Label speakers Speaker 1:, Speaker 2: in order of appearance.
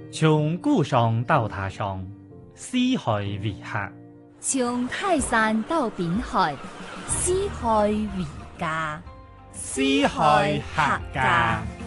Speaker 1: 從故上到他上，四海為客。
Speaker 2: 從泰山到濱海，四海為家。
Speaker 1: 四海客家。